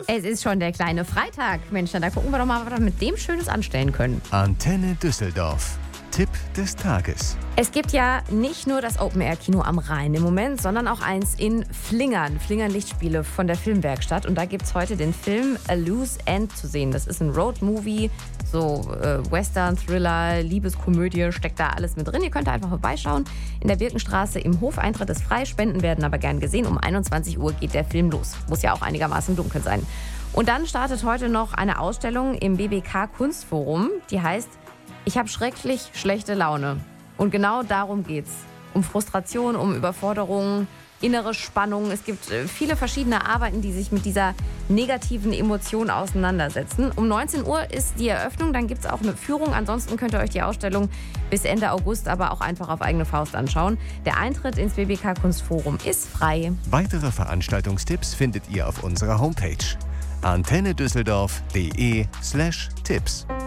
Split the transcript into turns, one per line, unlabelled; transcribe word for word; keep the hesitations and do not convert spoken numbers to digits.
Es ist schon der kleine Freitag. Mensch, na, da gucken wir doch mal, was wir mit dem Schönes anstellen können.
Antenne Düsseldorf. Tipp des Tages.
Es gibt ja nicht nur das Open-Air-Kino am Rhein im Moment, sondern auch eins in Flingern. Flingern Lichtspiele von der Filmwerkstatt. Und da gibt es heute den Film A Loose End zu sehen. Das ist ein Road-Movie, so äh, Western, Thriller, Liebeskomödie, steckt da alles mit drin. Ihr könnt da einfach vorbeischauen. In der Birkenstraße im Hof. Eintritt ist frei, Spenden werden aber gern gesehen. Um einundzwanzig Uhr geht der Film los. Muss ja auch einigermaßen dunkel sein. Und dann startet heute noch eine Ausstellung im B B K Kunstforum, die heißt Ich habe schrecklich schlechte Laune. Und genau darum geht's. Um Frustration, um Überforderung, innere Spannung. Es gibt viele verschiedene Arbeiten, die sich mit dieser negativen Emotion auseinandersetzen. Um neunzehn Uhr ist die Eröffnung, dann gibt es auch eine Führung. Ansonsten könnt ihr euch die Ausstellung bis Ende August aber auch einfach auf eigene Faust anschauen. Der Eintritt ins B B K Kunstforum ist frei.
Weitere Veranstaltungstipps findet ihr auf unserer Homepage antennedüsseldorf punkt de slash Tipps.